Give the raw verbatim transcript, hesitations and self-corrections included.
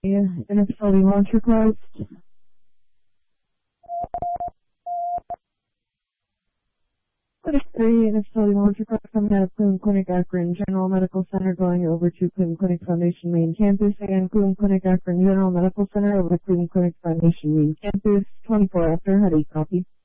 An facility launch request. Clinic three, an facility launch request coming out of Cleveland Clinic Akron General Medical Center going over to Cleveland Clinic Foundation Main Campus. Again, Cleveland Clinic Akron General Medical Center over to Cleveland Clinic Foundation Main Campus. twenty-four after, how do you copy?